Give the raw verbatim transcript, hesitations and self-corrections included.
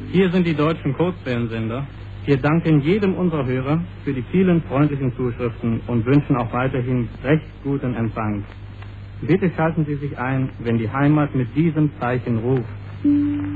Hier sind die deutschen Kurzwellensender. Wir danken jedem unserer Hörer für die vielen freundlichen Zuschriften und wünschen auch weiterhin recht guten Empfang. Bitte schalten Sie sich ein, wenn die Heimat mit diesem Zeichen ruft.